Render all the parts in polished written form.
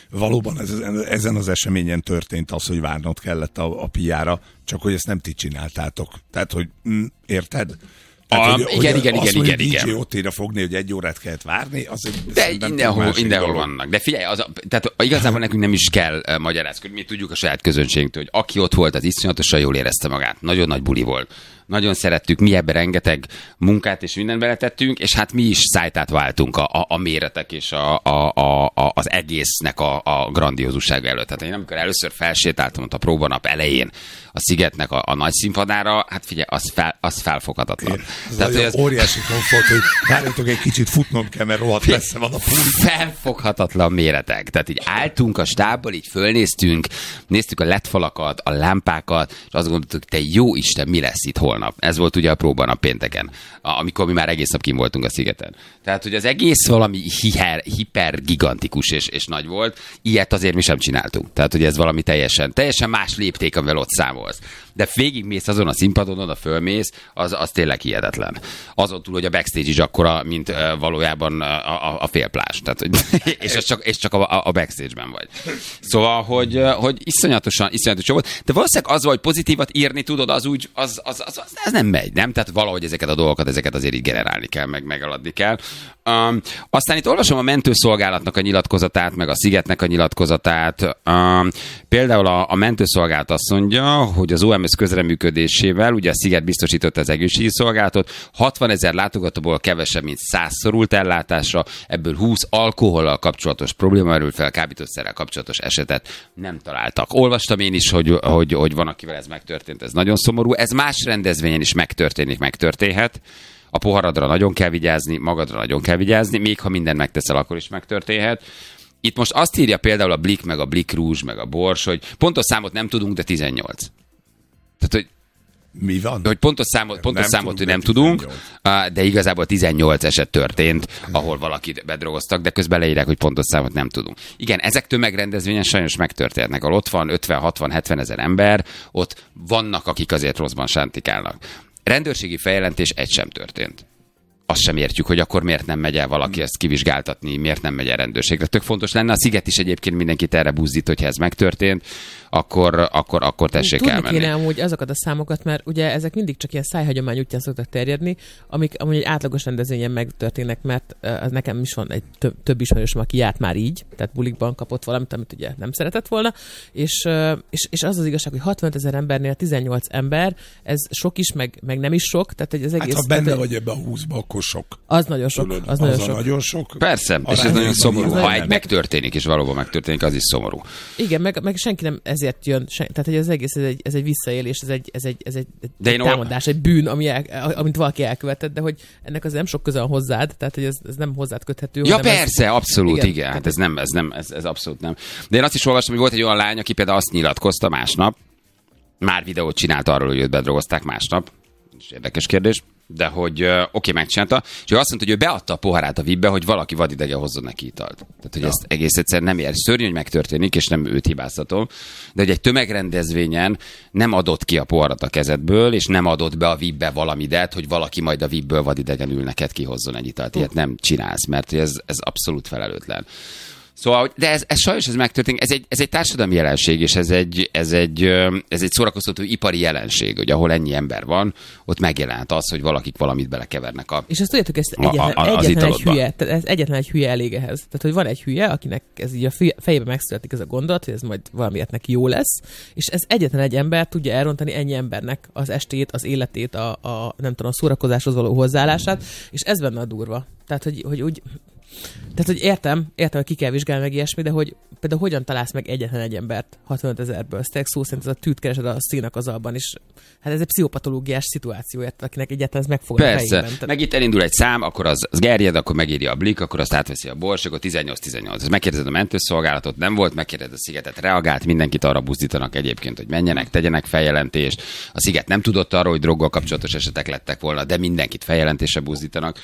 valóban ezen az eseményen történt az, hogy várnod kellett a PR-ra, csak hogy ezt nem ti csináltátok. Tehát, hogy érted? Tehát, igen. DJ Ottira fogni, hogy 1 órát kellett várni, de mindenhol vannak. De figyelj, tehát igazából nekünk nem is kell magyarázkodni, mi tudjuk a saját közönségünktől, hogy aki ott volt, az iszonyatosan jól érezte magát. Nagyon nagy buli volt. Nagyon szerettük, mi ebben rengeteg munkát és mindent beletettünk, és hát mi is szájtát váltunk a méretek és az egésznek a grandiózussága előtt. Tehát én amikor először felsétáltam ott a próbanap elején a Szigetnek a nagy színpadára, hát figyelj, az felfoghatatlan. Tehát, az óriási komfort, hogy várjatok egy kicsit futnom kell, mert rohadt messze van a pult. Felfoghatatlan méretek. Tehát így álltunk a stábból, így fölnéztünk, néztük a LED-falakat, a lámpákat, és azt gondoltuk, te jó Isten, mi lesz itt holnap. Ez volt ugye a próbanap pénteken, amikor mi már egész nap kint voltunk a Szigeten. Tehát, hogy az egész valami hipergigantikus és nagy volt, ilyet azért mi sem csináltunk. Tehát, hogy ez valami teljesen más lépték, amivel ott számolsz. De végigmész azon a színpadon, oda fölmész, az tényleg hihetetlen. Azon túl, hogy a backstage is akkora, mint valójában a félplás. Tehát, és csak a backstage-ben vagy. Szóval, hogy iszonyatosan volt. De valószínűleg az, hogy pozitívat írni tudod, az nem megy, nem? Tehát valahogy ezeket a dolgokat, ezeket azért így generálni kell, megaladni kell. Aztán itt olvasom a mentőszolgálatnak a nyilatkozatát, meg a Szigetnek a nyilatkozatát. Például a mentőszolgálat azt mondja, hogy az OMS közreműködésével, ugye a Sziget biztosította az egészségügyi szolgálatot, 60 000 látogatóból kevesebb, mint 100 szorult ellátásra, ebből 20 alkohollal kapcsolatos probléma merült fel, kábítószerrel kapcsolatos esetet nem találtak. Olvastam én is, hogy van, akivel ez megtörtént, ez nagyon szomorú. Ez más rendezvényen is megtörténhet. A poharadra nagyon kell vigyázni, magadra nagyon kell vigyázni, még ha mindent megteszel, akkor is megtörténhet. Itt most azt írja például a Blik, meg a Blik Rouge, meg a Bors, hogy pontos számot nem tudunk, de 18. Tehát, hogy mi van? Hogy pontos számot nem tudunk, de igazából 18 eset történt, ahol valakit bedrogoztak, de közben leírják, hogy pontos számot nem tudunk. Igen, ezek tömegrendezvényen sajnos megtörténnek. Ahol ott van 50, 60, 70 ezer ember, ott vannak, akik azért rosszban sántikálnak. Rendőrségi feljelentés egy sem történt. Azt sem értjük, hogy akkor miért nem megy el valaki ezt kivizsgáltatni, miért nem megy el rendőrségre. Tök fontos lenne. A Sziget is egyébként mindenkit erre buzdít, hogyha ez megtörtént, akkor tessék elmenni. Tudni kéne amúgy azokat a számokat, mert ugye ezek mindig csak ilyen szájhagyomány útján szoktak terjedni, amik amúgy egy átlagos rendezvényen megtörténnek, mert az nekem is van egy több ismerősöm, aki járt már így, tehát bulikban kapott valamit, amit ugye nem szeretett volna, és az az igazság, hogy 65 000 embernél 18 ember, ez sok is, meg nem is sok, tehát az egész... Hát ha benne vagy ebbe a 20-ba, akkor sok. Az nagyon sok. Tudod, az nagyon sok. Persze, és ez nagyon szomorú. Ha egy megtörténik, és valóban megtörténik, az is szomorú. Igen, meg senki nem ezért jön, tehát hogy az egész ez egy visszaélés, ez egy támadás, egy bűn, amit valaki elkövetett, de hogy ennek az nem sok köze van hozzád, tehát hogy ez nem hozzád köthető. Ja persze, abszolút, igen. Hát ez abszolút nem. De én azt is olvastam, hogy volt egy olyan lány, aki például azt nyilatkozta másnap, már videót csinált arról, hogy őt bedrogozták másnap. És érdekes kérdés. De hogy oké, megcsinálta, és ő azt mondta, hogy ő beadta a poharát a VIP-be, hogy valaki vadidege hozzon neki italt. Tehát, hogy ezt egész egyszerűen nem ér. Szörnyű, hogy megtörténik, és nem őt hibáztatom, de hogy egy tömegrendezvényen nem adott ki a poharat a kezedből, és nem adott be a VIP-be valamidet, hogy valaki majd a VIP-ből vadidegen ül neked kihozzon egy italt. Ilyet nem csinálsz, mert ez abszolút felelőtlen. Szóval, de ez sajnos megtörténik, ez egy társadalmi jelenség, és ez egy szórakoztató ipari jelenség, hogy ahol ennyi ember van, ott megjelent az, hogy valakik valamit belekevernek és ezt tudjátok, ez egyetlen egy hülye elég ehhez. Tehát, hogy van egy hülye, akinek ez így a fejében megszületik ez a gondolat, hogy ez majd valamiért neki jó lesz, és ez egyetlen egy ember tudja elrontani ennyi embernek az estét, az életét, a nem tudom, a szórakozáshoz való hozzáállását, és ez benne a durva. Tehát, hogy úgy... Tehát, hogy értem, hogy ki kell vizsgálni meg ilyesmi, de hogy például hogyan találsz meg egyetlen egy embert 65 000-ből? Ez szó szerint ez a tűt keresed a színak az alban is. Hát ez egy pszichopatológiás szituáció, akinek egyetlen ez megfog a fejében. Persze, meg itt elindul egy szám, akkor az gerjed, akkor megírja a Blik, akkor azt átveszi a Bors, akkor 18-18. Megkérdezed a mentőszolgálatot, nem volt, megkérdezed a Szigetet, reagált, mindenkit arra buzdítanak egyébként, hogy menjenek, tegyenek feljelentést. A Sziget nem tudott arról, hogy droggal kapcsolatos esetek lettek volna, de mindenkit feljelentésre buzdítanak.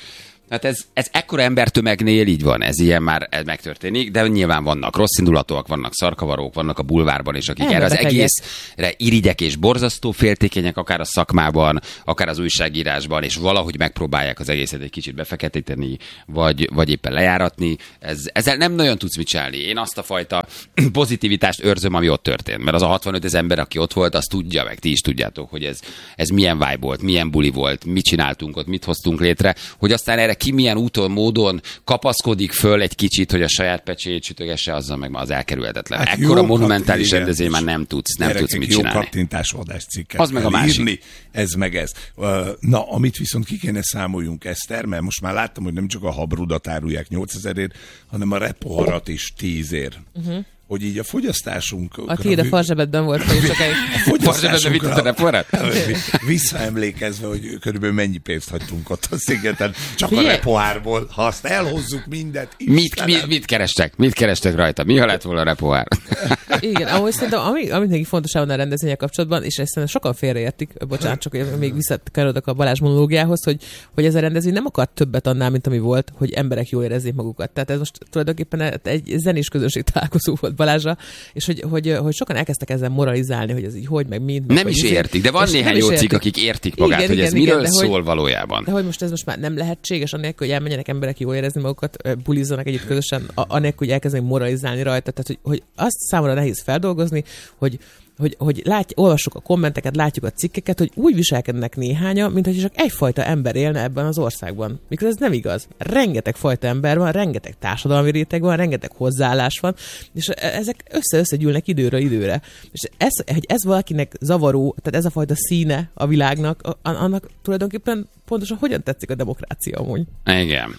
Hát ez ekkora embertömegnél így van, ez ilyen már megtörténik, de nyilván vannak rosszindulatúak, vannak szarkavarók, vannak a bulvárban is, akik erre az egészre irigyek és borzasztó féltékenyek, akár a szakmában, akár az újságírásban, és valahogy megpróbálják az egészet egy kicsit befeketíteni, vagy éppen lejáratni. Ezzel nem nagyon tudsz mit csinálni. Én azt a fajta pozitivitást őrzöm, ami ott történt. Mert az a 65 000 ember, aki ott volt, az tudja, meg ti is tudjátok, hogy ez milyen vibe volt, milyen buli volt, mit csináltunk ott, mit hoztunk létre, hogy aztán erre ki milyen úton, módon kapaszkodik föl egy kicsit, hogy a saját pecsét sütögesse, azzal meg már az elkerülhetetlen. Hát ekkora monumentális rendezvény már nem tudsz mit csinálni. Jó kattintásvadást cikket az meg a másik. Írni, ez meg ez. Na, amit viszont ki kéne számoljunk, Eszter, mert most már láttam, hogy nem csak a habrudat árulják 8000-ért, hanem a repoharat is 10-ért. Hogy így a fogyasztásunk... A tiéd a farzsebedben volt, hogy sokáig. A fogyasztásunkra visszaemlékezve, hogy körülbelül mennyi pénzt hagytunk ott a szigeten, csak a repohárból, ha azt elhozzuk mindet. Mit kerestek? Mit kerestek rajta? Mi ha lett volna a repohár? Igen, ahogy szerintem, amit neki fontosabb a rendezvények kapcsolatban, és ezt sokan félreértik, bocsánat, csak még visszakanyarodok a Balázs monológiához, hogy ez a rendezvény nem akar többet annál, mint ami volt, hogy emberek jól érezzék magukat. Tehát ez most tulajdonképpen egy zenés közönség találkozó volt Balázsra, és hogy sokan elkezdtek ezzel moralizálni, hogy ez így hogy, meg mind. Nem is értik, de van néhány jó cikk, akik értik magát, igen, hogy ez miről szól valójában. De hogy most ez most már nem lehetséges, anélkül, hogy elmenjenek emberek jól érezni magukat, bulizzanak együtt közösen, anélkül, hogy elkezdenek moralizálni rajta. Tehát, hogy azt számomra nehéz feldolgozni, hogy olvassuk a kommenteket, látjuk a cikkeket, hogy úgy viselkednek néhányan, mint hogy csak egyfajta ember élne ebben az országban. Mikor ez nem igaz. Rengeteg fajta ember van, rengeteg társadalmi réteg van, rengeteg hozzáállás van, és ezek összegyűlnek időről időre. És ez valakinek zavaró, tehát ez a fajta színe a világnak, annak tulajdonképpen pontosan hogyan tetszik a demokrácia amúgy. Igen.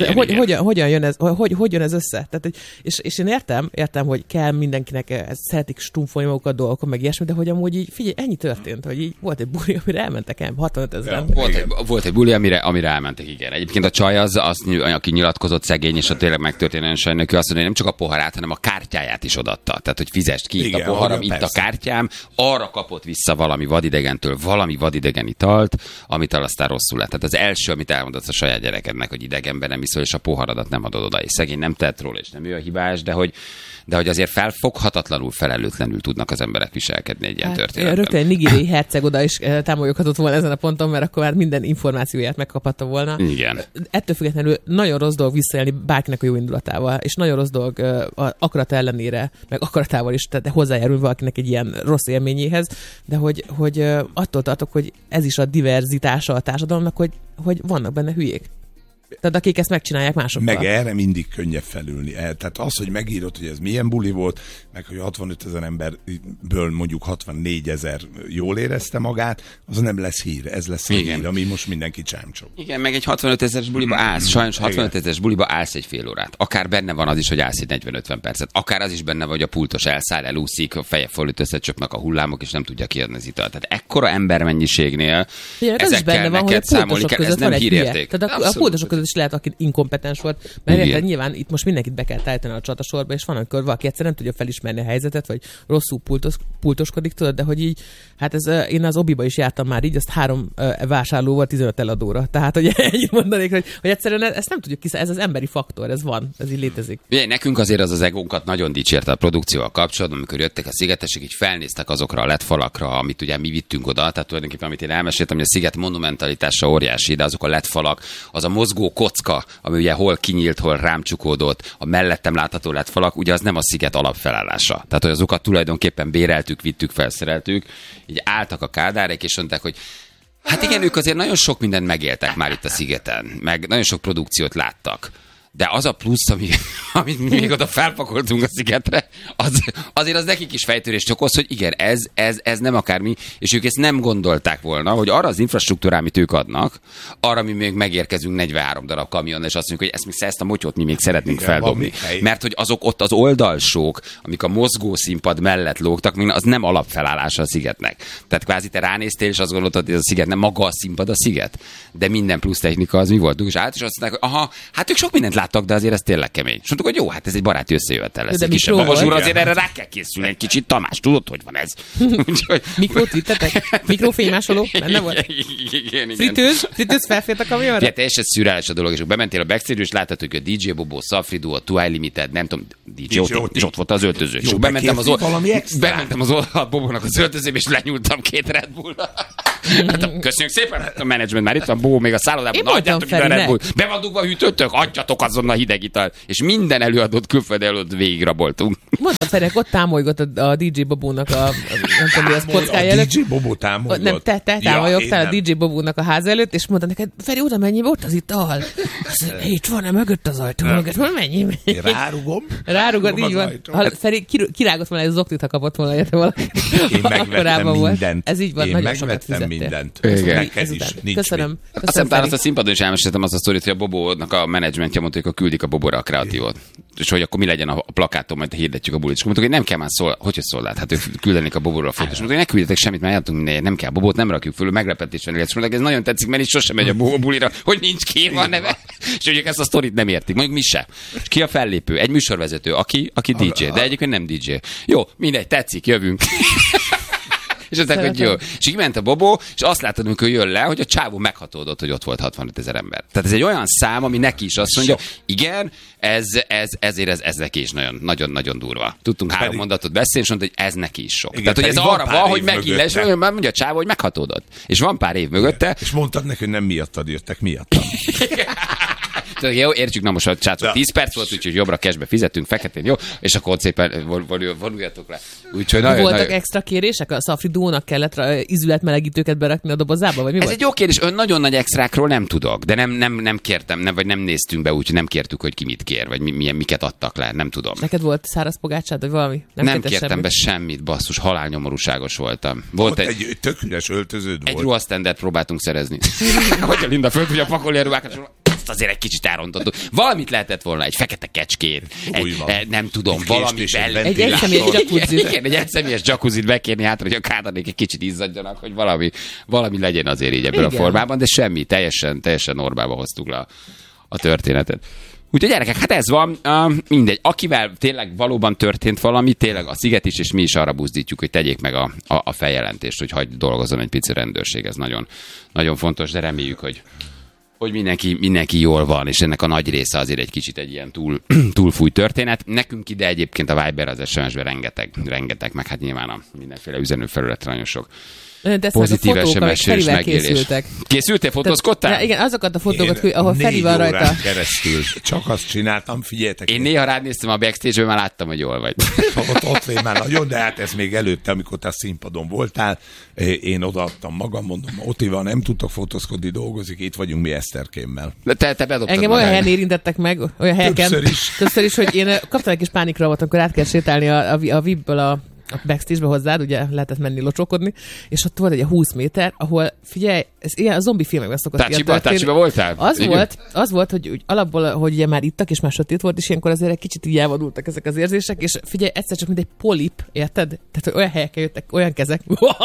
Hogyan jön ez, hogy jön ez össze? Tehát, és én értem, hogy kell mindenkinek, szeretik stumfolni magukat dolgokon, meg ilyesmi, de hogy amúgy így, figyelj, ennyi történt, hogy így volt egy buli, amire elmentek 65 000. Volt egy buli, amire elmentek, igen. Egyébként a csaj az, aki nyilatkozott szegény, és a tényleg megtörténően sajnáljuk, ő azt mondja, hogy nem csak a poharát, hanem a kártyáját is odaadta. Tehát, hogy fizest ki, igen, itt a poharam, itt a kártyám, arra kapott vissza valami vadidegentől, valami vadidegen italt, amitől aztán rosszul lett. Tehát az első, amit elmondasz a saját gyerekednek, hogy idegenben nem iszol, és a poharadat nem adod oda, és szegény nem tett róla, és nem ő a hibás, de hogy azért felfoghatatlanul, felelőtlenül tudnak az emberek viselkedni egy ilyen történetben. Rögtön egy nigériai herceg oda is támogathatott volna ezen a ponton, mert akkor már minden információját megkaphatta volna. Igen. Ettől függetlenül nagyon rossz dolog visszaélni bárkinek a jó indulatával, és nagyon rossz dolog akarat ellenére, meg akaratával is, tehát hozzájárul valakinek egy ilyen rossz élményéhez, de hogy attól tartok, hogy ez is a diverzitása a társadalomnak, hogy vannak benne hülyék. Tehát akik ezt megcsinálják másokkal. Meg erre mindig könnyebb felülni. Tehát az, hogy megírod, hogy ez milyen buli volt, meg hogy 65 000 emberből mondjuk 64 000 jól érezte magát, az nem lesz hír. Ez lesz a hír, ami most mindenki csámcsog. Igen, meg egy 65 000-es buliba állsz. Sajnos 65 000-es buliba állsz egy fél órát. Akár benne van az is, hogy állsz egy 40-50 percet. Akár az is benne vagy, a pultos elszáll, elúszik, a feje fölött összecsöpnek a hullámok, és nem tudja kiadni az italt. Tehát ekkora embermennyiségnél ezekkel neked számolni kell, ez nem hírérték. A pultosok is lehet, aki inkompetens volt, mert nyilván itt most mindenkit be kell állítani a csatasorba, és van, amikor valaki egyszerűen nem tudja felismerni a helyzetet, vagy rosszul pultoskodik, tudod, de hogy így, hát én az Obiba is jártam már így, azt 3 vásárló volt 15 eladóra. Tehát, hogy ennyit mondanék, hogy egyszerűen ezt nem tudjuk ez az emberi faktor, ez van, ez így létezik. Ugye, nekünk azért az egónkat nagyon dicsérte a produkcióval kapcsolatban, amikor jöttek a szigetesek, így felnéztek azokra a LED falakra, amit ugye mi vittünk oda, tehát tulajdonképpen amit én elmeséltem, hogy a sziget monumentalitása óriási, de azok a LED falak, az a mozgó kocka, ami ugye hol kinyílt, hol rám csukódott, a mellettem látható LED falak, ugye az nem a sziget alapfelállása. Tehát, hogy azokat tulajdonképpen béreltük, vittük, felszereltük, így álltak a kádárek, és mondták, hogy hát igen, ők azért nagyon sok mindent megéltek már itt a szigeten, meg nagyon sok produkciót láttak. De az a plusz, amit mi még oda felpakoltunk a szigetre, azért az nekik is fejtörést okoz, hogy igen, ez nem akármi, és ők ezt nem gondolták volna, hogy arra az infrastruktúrá, amit ők adnak, arra mi még megérkezünk 43 darab kamion, és azt mondjuk, hogy ezt a motyót mi még szeretnénk feldobni. Mert hogy azok ott az oldalsók, amik a mozgó színpad mellett lógtak, az nem alapfelállása a szigetnek. Tehát kvázi te ránéztél, és azt gondoltad, hogy ez a sziget nem maga a színpad a sziget, de minden plusz technika az mi voltunk, és át is azt mondták, hogy aha, hát ők sok mindent barátok, de azért ez tényleg kemény. És mondtuk, hogy jó, hát ez egy baráti összejövetel lesz. Egy kisebb babazsúr, azért erre rá kell készülni egy kicsit. Tamás, tudod, hogy van ez? Mikrót vittetek? Mikrofénymásoló? Benne volt? Igen. Fritőz felfért a kamionra? Ja, teljesen szürreális a dolog, és bementél a backstage-re, és láttad, hogy a DJ Bobo, Safridu, a Too High Limited, nem tudom, DJ Oti, és ott volt az öltöző. És bementem az Bobónak az öltözőbe, és lenyúltam 2 Red Bull-ra. Hát, köszönjük szépen, a menedzsment már itt van, Bobó még a szállodában, adjátok ide a Red Bull. Be van dugva a hűtőtök, adjatok azonnal hideg italt. És minden előadót, külföldi előtt végigraboltunk. Mondtam, Ferek, ott támoljott a DJ Bobónak a nem tudom, az kockája előtt. A DJ Bobó támoljott? Nem, te támoljogtál a DJ Bobónak a ház előtt, és mondta neked, Feri, oda mennyi volt az ital? Itt van-e mögött az ajtó? Mennyi? Rárugod, így van. Feri kirágott volna, hogy az oktit, ha kapott volna, érte valaki. Én megvettem mindent. Ez így van, nagyon sokat fizettél. Mindent. Neked is. Köszönöm. Aztán talán azt a színpadon is elmeséltem azt a sztorit, hogy a Bobónak a menedzsmentje mondta, hogy küldik a Bobóra a kreatívot. És hogy akkor mi legyen a plakáton, majd hirdetjük a bulit. És mondtuk, hogy nem kell már hogy szólát, hát ők küldenék a Bobóra a fotót. És mondtuk, hogy ne küldjetek semmit, mert jártunk mindenért, nem kell Bobót, nem rakjuk föl, meglepetésben élet. És mondtuk, ez nagyon tetszik, mert itt sosem megy a bulira, hogy nincs kérve a neve. És ugye ezt a sztorit nem értik, mondjuk mi se. És ki a fellépő? Egy műsorvezető, aki DJ, de egyébként nem DJ. Jó, mindegy, tetszik, jövünk. És aztán, hogy jó. És így ment a Bobó, és azt láttad, amikor jön le, hogy a csávó meghatódott, hogy ott volt 65 000 ember. Tehát ez egy olyan szám, ami neki is azt mondja, igen, ez neki is nagyon durva. Tudtunk 3 mondatot beszélni, és mondta, hogy ez neki is sok. Igen, tehát, hogy ez arra van, hogy megille, és mondja a csávó, hogy meghatódott. És van pár év mögötte. És mondtad neki, hogy nem miattad jöttek, miattam. Jó, értsük, na most a csácok 10 perc volt, úgyhogy jobbra cashbe fizetünk, feketén, jó? És akkor ott szépen vonuljatok le. Úgyhogy voltak extra kérések? A Safridónak kellett ízületmelegítőket berakni a dobozába, vagy mi Ez egy jó kérdés, nagyon nagy extrákról nem tudok, de nem kértem, vagy nem néztünk be, úgyhogy nem kértük, hogy ki mit kér, vagy miket adtak le, nem tudom. Neked volt száraz pogácsád, vagy valami? Nem kértem be semmit, basszus, halálnyomorúságos voltam. Volt egy tök üres öltöződ volt. Egy ruhasztendert próbáltunk szerezni. Hogy a Linda föl tudja pakolni a ruhákat, azért egy kicsit elrontottuk. Valamit lehetett volna, egy fekete kecskét, nem tudom, valami egy egyszemélyes jacuzzit. Igen, egy egyszemélyes jacuzzit bekérni hátra, hogy a kádanék egy kicsit izzadjanak, hogy valami legyen azért így ebből a formában, de semmi, teljesen normálba hoztuk le a történetet. Úgyhogy gyerekek, hát ez van, mindegy. Akivel tényleg valóban történt valami, tényleg a Sziget is, és mi is arra buzdítjuk, hogy tegyék meg a feljelentést, hogy hagy dolgozzon egy pici rendőrség, ez nagyon, nagyon fontos, de reméljük, hogy mindenki jól van, és ennek a nagy része azért egy kicsit egy ilyen túlfúj történet. Nekünk ide egyébként a Viber, az SMS-ben rengeteg, meg hát nyilván a mindenféle üzenőfelületre nagyon sok pozitív SMS-és megélés. Készültél, fotózkodtál? Ja, igen, azokat a fotókat, ahol Feri van rajta. 4 órán keresztül. Csak azt csináltam, figyeljetek. Én néha rád néztem a backstage-ből, már láttam, hogy jól vagy. Ott vagy már nagyon, de hát ez még előtte, amikor te a színpadon voltál, én odaadtam magam, mondom, Otival nem tudtok fotózkodni, dolgozik, itt vagyunk mi Eszterkémmel. Te bedobtad. Engem olyan helyen érintettek meg, olyan helyeken. Többször is, hogy én kaptam egy kis pánikra volt, amikor át kell sétálni a VIP-ből a backstage-be hozzád, ugye lehetett menni locsokodni, és ott volt egy 20 méter, ahol, figyelj, ez ilyen a zombi filmekben szokott Tácsiba voltál? Az volt, hogy alapból, hogy ugye már ittak, és már sötét volt, és ilyenkor azért egy kicsit így elvadultak ezek az érzések, és figyelj, egyszer csak mint egy polip, érted? Tehát, hogy olyan helyeken jöttek, olyan kezek.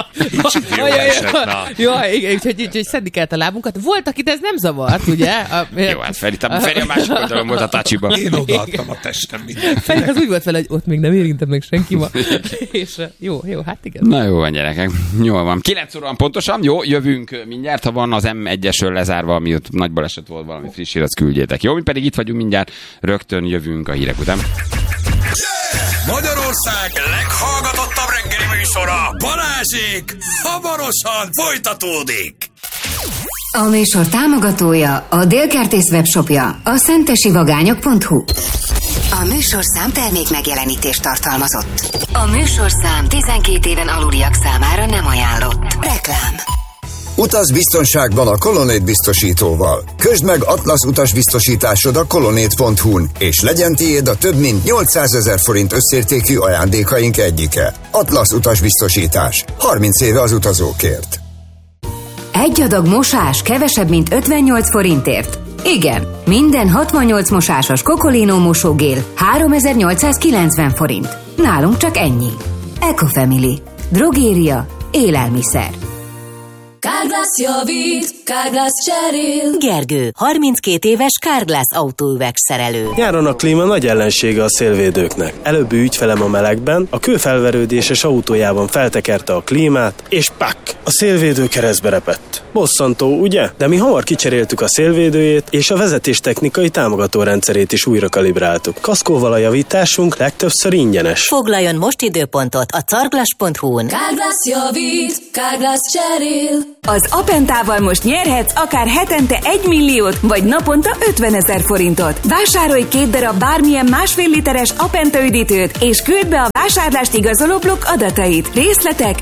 Igen, úgyhogy szedni kellett a lábunkat. Volt, akit ez nem zavart, ugye? Jó, hát Feri a másik oldalon volt a tácsiba. Én odaadtam a testem mindent. Feri az úgy volt vele, hogy ott még nem érintett meg senki ma. És jó, hát igen. Na jó van, gyerekek. Jól van. 9 óra van pontosan. Jó, jövünk mindjárt. Ha van az M1-esről lezárva, ami ott nagy baleset volt, valami friss hír, azt küldjétek. Jó, mi pedig itt vagyunk mindjárt. Rögtön jövünk a hírek után. Magyarország leghallgatottabb reggeli műsora, Balázsék, hamarosan folytatódik. A műsor támogatója a Délkertész webshopja, a szentesivagányok.hu. A műsorszám termék megjelenítést tartalmazott. A műsorszám 12 éven aluliak számára nem ajánlott. Reklám. Utaz biztonságban a Colonnade biztosítóval. Közd meg Atlasz utasbiztosításod a colonnade.hu-n, és legyen tiéd a több mint 800 000 forint összértékű ajándékaink egyike. Atlasz utasbiztosítás. 30 éve az utazókért. Egy adag mosás kevesebb, mint 58 forintért. Igen, minden 68 mosásos Cocolino mosógél 3890 forint. Nálunk csak ennyi. Ecofamily. Drogéria. Élelmiszer. Carglass javít, Carglass cserél. Gergő, 32 éves Carglass autóüvegszerelő. Nyáron a klíma nagy ellensége a szélvédőknek. Előbbi ügyfelem a melegben, a kőfelverődéses autójában feltekerte a klímát, és pak! A szélvédő keresztbe repett. Bosszantó, ugye? De mi hamar kicseréltük a szélvédőjét, és a vezetéstechnikai támogatórendszerét is újra kalibráltuk. Kaszkóval a javításunk legtöbbször ingyenes. Foglaljon most időpontot a carglass.hu-n. Carglass javít, Carglass cserél. Az Apentával most nyerhetsz akár hetente 1 milliót, vagy naponta 50 000 forintot. Vásárolj 2 darab bármilyen 1,5 literes Apenta üdítőt, és küld be a vásárlást igazoló blokk adatait. Részletek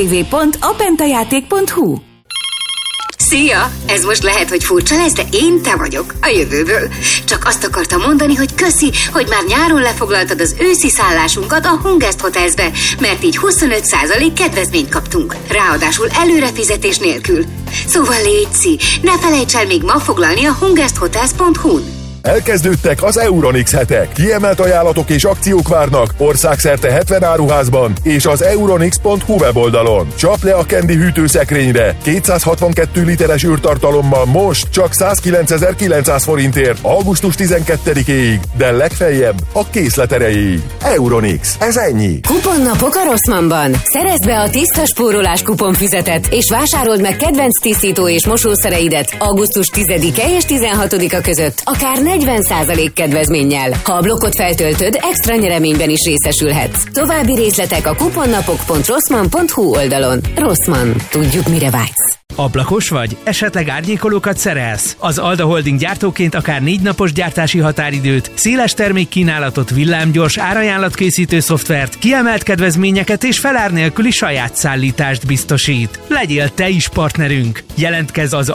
www.apentajáték.hu. Szia! Ez most lehet, hogy furcsa lesz, de én te vagyok, a jövőből. Csak azt akartam mondani, hogy köszi, hogy már nyáron lefoglaltad az őszi szállásunkat a Hungest Hotelsbe, mert így 25% kedvezményt kaptunk. Ráadásul előrefizetés nélkül. Szóval létszi, ne felejts el még ma foglalni a hungesthotels.hu-n. Elkezdődtek az Euronix hetek. Kiemelt ajánlatok és akciók várnak országszerte 70 áruházban és az euronix.hu weboldalon. Csap le a Candy hűtőszekrényre 262 literes űrtartalommal most csak 109.900 forintért augusztus 12-éig, de legfeljebb a készlet erejéig. Euronix. Ez ennyi. Kuponnapok a Rossmannban. Szerezd be a tiszta spórolás kuponfüzetet, és vásárold meg kedvenc tisztító és mosószereidet augusztus 10-e és 16-a között, akár 40% kedvezménnyel. Ha a blokkot feltöltöd, extra nyereményben is részesülhetsz. További részletek a kuponnapok.rossmann.hu oldalon. Rossmann. Tudjuk, mire vágysz. Ablakos vagy? Esetleg árnyékolókat szerelsz? Az Alda Holding gyártóként akár 4 napos gyártási határidőt, széles termékkínálatot, villámgyors árajánlatkészítő szoftvert, kiemelt kedvezményeket és felár nélküli saját szállítást biztosít. Legyél te is partnerünk! Jelentkezz az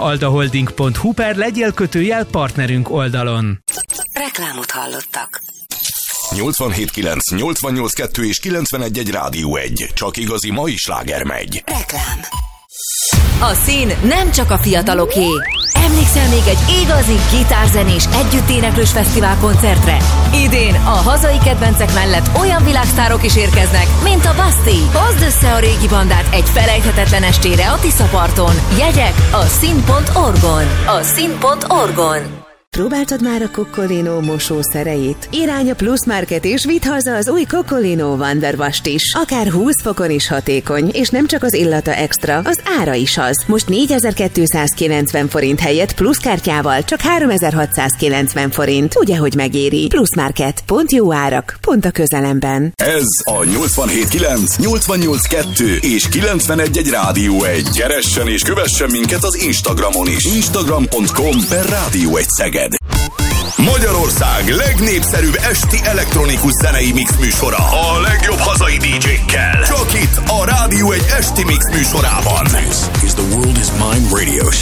aldaholding.hu/legyél-partnerünk oldalon. Reklámot hallottak. 87.9, 88.2 és 91.1 Rádió 1. Csak igazi mai sláger megy. Reklám. A szín nem csak a fiataloké. Emlékszel még egy igazi gitárzenés együtténeklős fesztivál koncertre? Idén a hazai kedvencek mellett olyan világsztárok is érkeznek, mint a Basti. Hozd össze a régi bandát egy felejthetetlen estére a Tiszaparton. Jegyek a szín.org-on. A szín.org-on. Próbáltad már a Coccolino mosószereit? Irány a Plus Market és vidd haza az új Coccolino Wonder Wash-t is. Akár 20 fokon is hatékony, és nem csak az illata extra, az ára is az. Most 4.290 forint helyett pluszkártyával csak 3.690 forint. Ugye, hogy megéri? Plus Market. Pont jó árak, pont a közelemben. Ez a 87.9, 88.2 és 91.1 Rádió 1. Keressen és kövessen minket az Instagramon is. Instagram.com/Rádió 1 Szeged. Magyarország legnépszerűbb esti elektronikus zenei mix műsora. A legjobb hazai DJ-kkel. Csak itt a Rádió 1 esti mix műsorában. This is the World is Mine Radio